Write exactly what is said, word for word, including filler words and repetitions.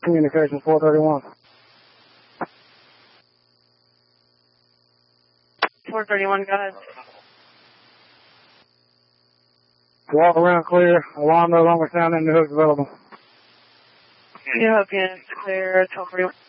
Communications four thirty-one. four thirty-one, go ahead. Walk around clear. Alarm no longer sounding. The hook available. New Hope units clear, twelve forty-one.